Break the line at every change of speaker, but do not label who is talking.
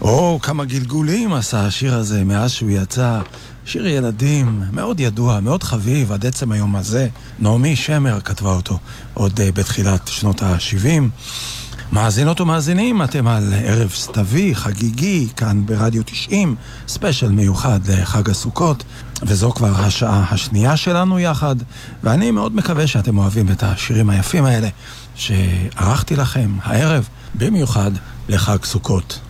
כמה גלגולים עשה השיר הזה מאז שהוא יצא. שיר ילדים, מאוד ידוע, מאוד חביב, עד עצם היום הזה. נעמי שמר כתבה אותו עוד בתחילת שנות ה-70. מאזינות ומאזינים, אתם על ערב סתווי, חגיגי, כאן ברדיו 90, ספיישל מיוחד לחג הסוכות, וזו כבר השעה השנייה שלנו יחד, ואני מאוד מקווה שאתם אוהבים את השירים היפים האלה שערכתי לכם הערב, במיוחד לחג סוכות.